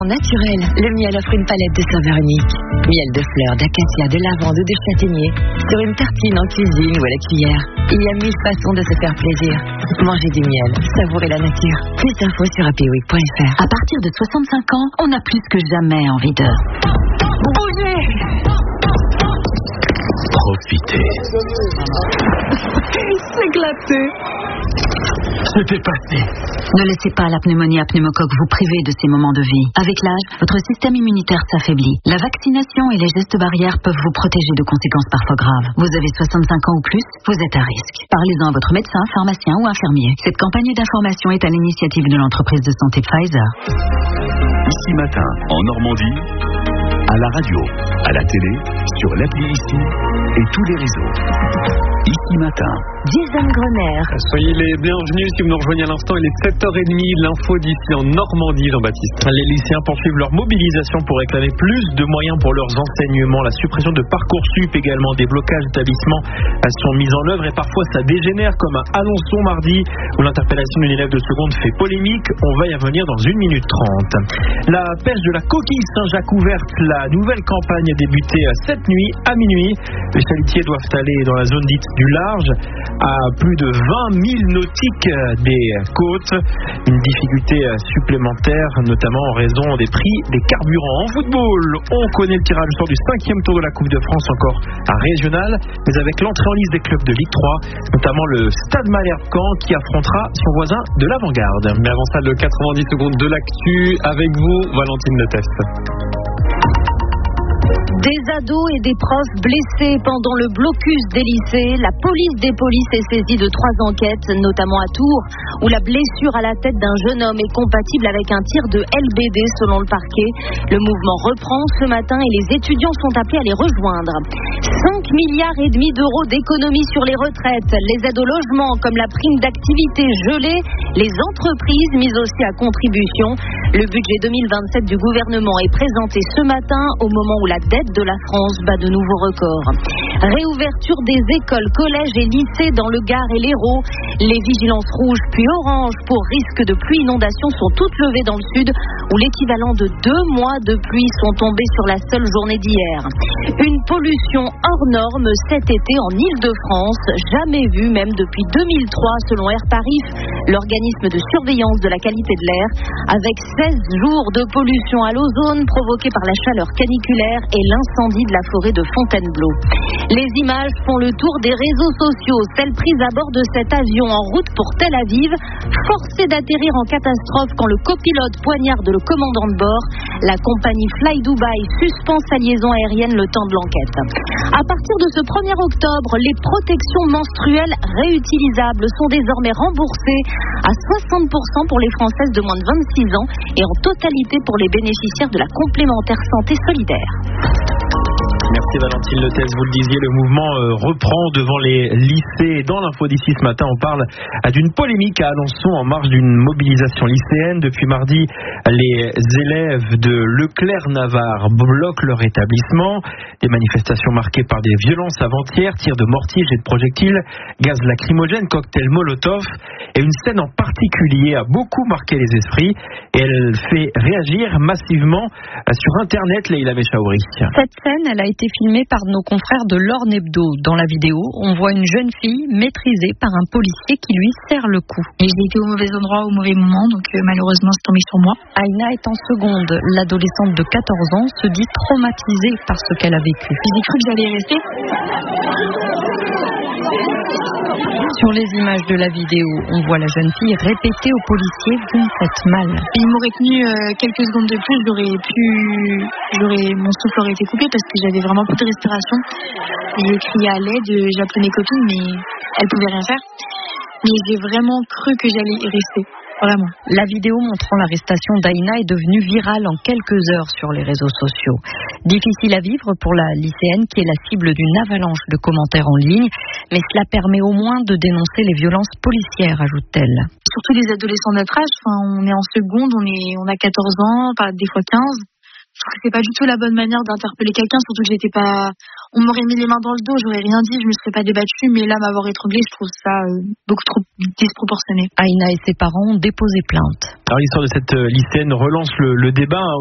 Naturel, le miel offre une palette de saveurs uniques. Miel de fleurs, d'acacia, de lavande ou de châtaignier. Sur une tartine en cuisine ou à la cuillère. Il y a 1000 façons de se faire plaisir. Mangez du miel, savourez la nature. Plus d'infos sur happyweek.fr. À partir de 65 ans, on a plus que jamais envie de... Bougez! Profitez. S'éclater. C'était passé. Ne laissez pas la pneumonie à pneumocoque vous priver de ces moments de vie. Avec l'âge, votre système immunitaire s'affaiblit. La vaccination et les gestes barrières peuvent vous protéger de conséquences parfois graves. Vous avez 65 ans ou plus, vous êtes à risque. Parlez-en à votre médecin, pharmacien ou infirmier. Cette campagne d'information est à l'initiative de l'entreprise de santé Pfizer. Ici Matin, en Normandie, à la radio, à la télé, sur l'appli Ici et tous les réseaux. Ici Matin. Jason Grenier. Soyez les bienvenus si vous nous rejoignez à l'instant. Il est 7h30, l'info d'ici en Normandie, Jean-Baptiste. Les lycéens poursuivent leur mobilisation pour réclamer plus de moyens pour leurs enseignements. La suppression de Parcoursup également, des blocages d'établissements sont mis en œuvre et parfois ça dégénère comme à Alençon mardi où l'interpellation d'une élève de seconde fait polémique. On va y revenir dans 1 minute 30. La pêche de la coquille Saint-Jacques ouverte, la nouvelle campagne a débuté cette nuit à minuit. Les chalutiers doivent aller dans la zone dite du large à plus de 20 000 nautiques des côtes. Une difficulté supplémentaire, notamment en raison des prix des carburants. En football, on connaît le tirage au sort du 5e tour de la Coupe de France, encore à régional, mais avec l'entrée en liste des clubs de Ligue 3, notamment le Stade Malherbe Caen qui affrontera son voisin de l'Avant-Garde. Mais avant ça, le 90 secondes de l'actu avec vous, Valentine Leteste. Des ados et des profs blessés pendant le blocus des lycées. La police des polices est saisie de 3 enquêtes, notamment à Tours, où la blessure à la tête d'un jeune homme est compatible avec un tir de LBD selon le parquet. Le mouvement reprend ce matin et les étudiants sont appelés à les rejoindre. 5,5 milliards d'euros d'économies sur les retraites, les aides au logement comme la prime d'activité gelée, les entreprises mises aussi à contribution. Le budget 2027 du gouvernement est présenté ce matin au moment où la dette de la France bat de nouveaux records. Réouverture des écoles, collèges et lycées dans le Gard et l'Hérault. Les vigilances rouges puis oranges pour risque de pluie inondation sont toutes levées dans le sud où l'équivalent de 2 mois de pluie sont tombés sur la seule journée d'hier. Une pollution hors norme cet été en Île-de-France, jamais vue même depuis 2003 selon Air Paris, l'organisme de surveillance de la qualité de l'air, avec 16 jours de pollution à l'ozone provoquée par la chaleur caniculaire et l'incendie de la forêt de Fontainebleau. Les images font le tour des réseaux sociaux, celles prises à bord de cet avion en route pour Tel Aviv, forcé d'atterrir en catastrophe quand le copilote poignarde le commandant de bord. La compagnie Fly Dubai suspend sa liaison aérienne le temps de l'enquête. À partir de ce 1er octobre, les protections menstruelles réutilisables sont désormais remboursées à 60% pour les Françaises de moins de 26 ans et en totalité pour les bénéficiaires de la complémentaire santé solidaire. Merci Valentine Leteste, vous le disiez, le mouvement reprend devant les lycées. Dans l'info d'ici ce matin, on parle d'une polémique à Alençon en marge d'une mobilisation lycéenne. Depuis mardi, les élèves de Leclerc-Navarre bloquent leur établissement. Des manifestations marquées par des violences avant-hier, tirs de mortier, jets de projectiles, gaz lacrymogène, cocktail Molotov. Et une scène en particulier a beaucoup marqué les esprits et elle fait réagir massivement sur Internet, Leïla Mechaouri. Cette scène, elle a été filmée par nos confrères de l'Orne Hebdo. Dans la vidéo, on voit une jeune fille maîtrisée par un policier qui lui serre le cou. Et j'ai été au mauvais endroit au mauvais moment, donc malheureusement c'est tombé sur moi. Aïna est en seconde. L'adolescente de 14 ans se dit traumatisée par ce qu'elle a vécu. J'ai cru que j'allais rester. Sur les images de la vidéo, on voit la jeune fille répéter au policier « Vous me faites mal ». Il m'aurait tenu quelques secondes de plus, mon souffle aurait été coupé parce que j'avais vraiment plus de respiration. J'ai crié à l'aide, j'ai appelé mes copines, mais elles pouvaient rien faire. Mais j'ai vraiment cru que j'allais y rester. Vraiment. La vidéo montrant l'arrestation d'Aïna est devenue virale en quelques heures sur les réseaux sociaux. Difficile à vivre pour la lycéenne qui est la cible d'une avalanche de commentaires en ligne, mais cela permet au moins de dénoncer les violences policières, ajoute-t-elle. Surtout les adolescents de notre âge, on est en seconde, on a 14 ans, des fois 15. Je trouve que c'est pas du tout la bonne manière d'interpeller quelqu'un, surtout que on m'aurait mis les mains dans le dos, j'aurais rien dit, je me serais pas débattue, mais là m'avoir étranglée, je trouve ça beaucoup trop disproportionné. Aïna et ses parents ont déposé plainte. Alors l'histoire de cette lycéenne relance le débat